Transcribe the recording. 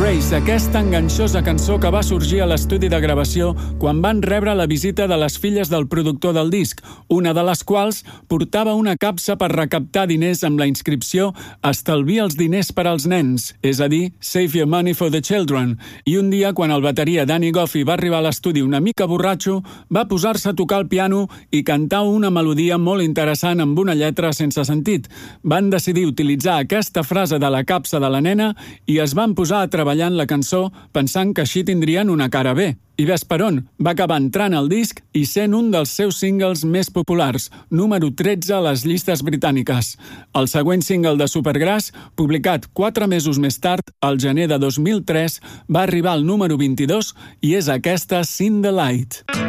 Race, aquesta enganxosa cançó que va sorgir a l'estudi de gravació quan van rebre la visita de les filles del productor del disc, una de les quals portava una capsa per recaptar diners amb la inscripció "Estalvia els diners per als nens", és a dir, "Save your money for the children". I un dia, quan el bateria Danny Goffey va arribar a l'estudi una mica borratxo, va posar-se a tocar el piano i cantar una melodia molt interessant amb una lletra sense sentit. Van decidir utilitzar aquesta frase de la capsa de la nena i es van posar a treballar en la cançó pensant que així tindrien una cara bé. I ves per on, va acabar entrant al disc i sent un dels seus singles més populars, número 13 a les llistes britàniques. El següent single de Supergrass, publicat 4 mesos més tard, al gener de 2003, va arribar al número 22 i és aquesta "Seen the Light".